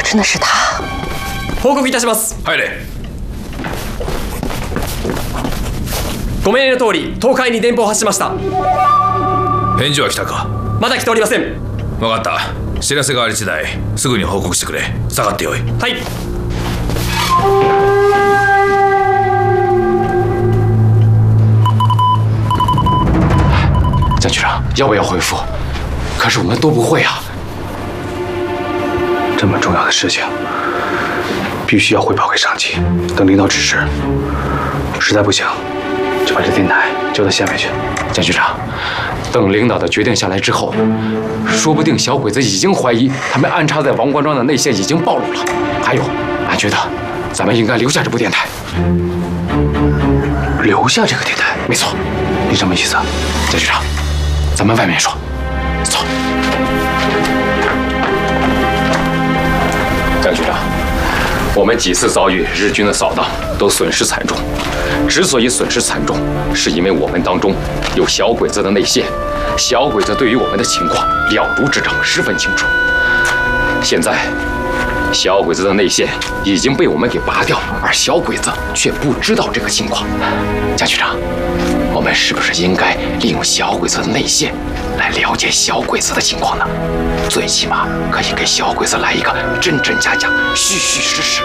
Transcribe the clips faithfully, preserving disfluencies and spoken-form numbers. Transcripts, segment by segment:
真的是他。 報告いたします。 入れ。 ご命令の通り、東海に電報を発しました。 返事は来たか？ まだ来ておりません。 分かった。知らせがあり次第すぐに報告してくれ。下がってよい。 はい。 蒋局长，要不要回复？可是我们都不会啊。 这么重要的事情，必须要汇报给上级，等领导指示。实在不行，就把这电台交到县委去。 蒋局长，等领导的决定下来之后，说不定小鬼子已经怀疑他们安插在王关庄的内线已经暴露了。还有，俺觉得咱们应该留下这部电台。 留下这个电台？ 没错。 你什么意思啊？ 蒋局长，咱们外面说。走。蒋局长，我们几次遭遇日军的扫荡，都损失惨重。之所以损失惨重，是因为我们当中有小鬼子的内线，小鬼子对于我们的情况了如指掌，十分清楚。现在，小鬼子的内线已经被我们给拔掉，而小鬼子却不知道这个情况。蒋局长，我们是不是应该利用小鬼子的内线来了解小鬼子的情况呢？最起码可以给小鬼子来一个真真假假、虚虚实实。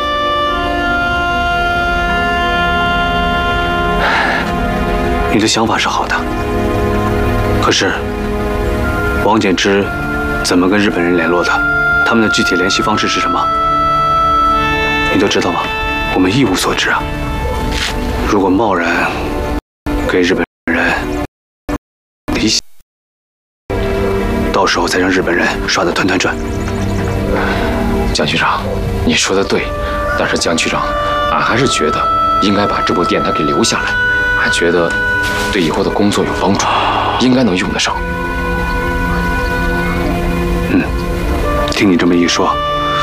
你的想法是好的，可是王简之怎么跟日本人联络的？他们的具体联系方式是什么？你都知道吗？我们一无所知啊！如果贸然给日本人提醒，到时候再让日本人耍得团团转。 蒋局长，你说的对，但是蒋局长，俺还是觉得应该把这部电台给留下来，俺觉得对以后的工作有帮助，应该能用得上。 嗯，听你这么一说，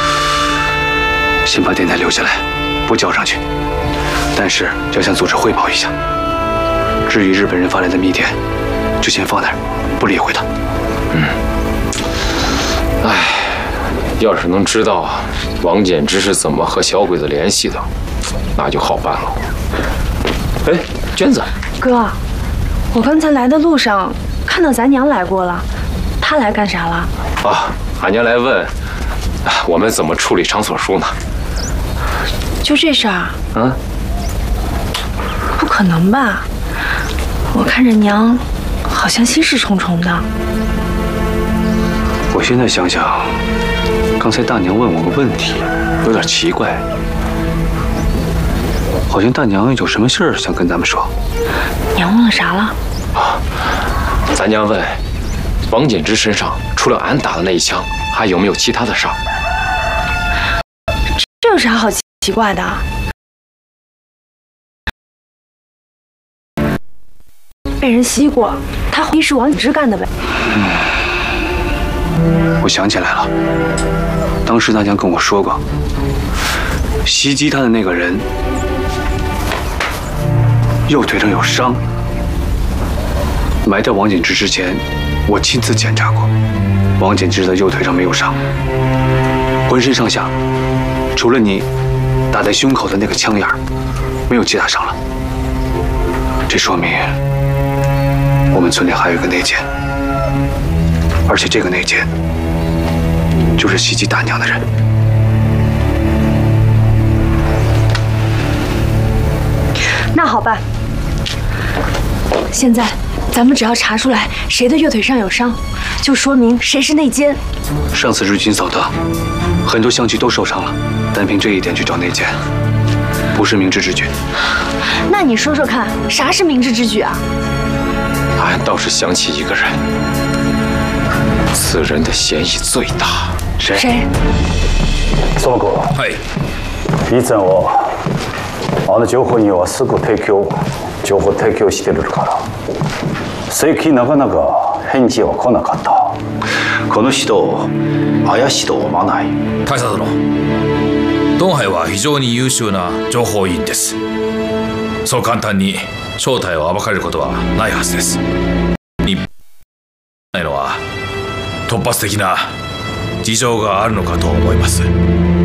先把电台留下来，不交上去，但是要向组织汇报一下。至于日本人发来的密电，就先放那儿，不理会它。 嗯，唉，要是能知道王简之是怎么和小鬼子联系的，那就好办了。哎，娟子， 哥，我刚才来的路上看到咱娘来过了，她来干啥了？ 啊，俺娘来问我们怎么处理场所书呢？ 就这事儿？ 嗯， 不可能吧？我看着娘好像心事重重的。 我现在想想，刚才大娘问我个问题，有点奇怪，好像大娘有什么事儿想跟咱们说。 娘问了啥了？ 啊，咱娘问王简之身上除了俺打的那一枪，还有没有其他的伤？ 这有啥好奇怪的？被人吸过，他怀疑是王简之干的呗。 嗯，我想起来了，当时大娘跟我说过，袭击他的那个人右腿上有伤。埋掉王简之之前，我亲自检查过，王简之的右腿上没有伤，浑身上下除了你打在胸口的那个枪眼儿，没有其他伤了。这说明我们村里还有一个内奸，而且这个内奸就是袭击大娘的人。 那好办，现在咱们只要查出来谁的右腿上有伤，就说明谁是内奸。 上次日军扫荡，很多乡亲都受伤了，单凭这一点去找内奸，不是明智之举。 那你说说看，啥是明智之举啊？ 俺倒是想起一个人，此人的嫌疑最大。 谁？ 谁？ 相馬君。 はい。 以前はあの情報にはすぐ提供情報提供してるから、最近なかなか返事は来なかった。この人怪しいと思わない？ 大佐殿、ドンハイは非常に優秀な情報員です。そう簡単に正体を暴かれることはないはずです。日本ないのは突発的な事情があるのかと思います。